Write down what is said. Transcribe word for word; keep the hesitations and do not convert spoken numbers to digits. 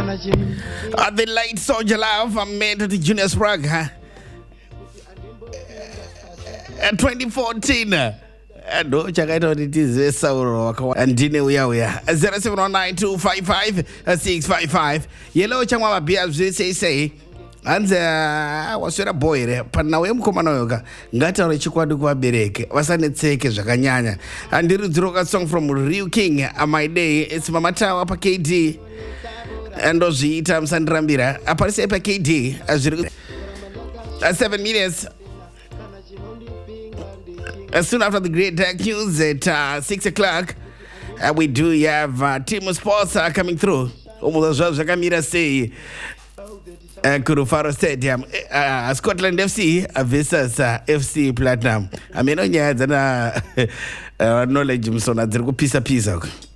Uh, the late Soldier Love, I made it to Junior Sprague, huh? Uh, twenty fourteen. No, chakaita kuti tizesauro ndine uya uya zero seven one nine two five five six five five yellow chamwa mabia zvese sei hanze waswera boy pana we mukomana yoga ngataure chikwadi kuvabereke vasanetseke zvakanyanya andiridziro ka song from Real King My Day. It's Mama Tawa pa K D andozviita musandirambira aparise pa K D zviri seven minutes. As soon after the great tech news at uh, six o'clock, uh, we do have uh, Team Sports uh, coming through. Almost as Zakamira say, Kurufaro Stadium, uh, Scotland F C versus uh, F C Platinum. I mean, on yeah, then knowledge, so that's a pizza pizza.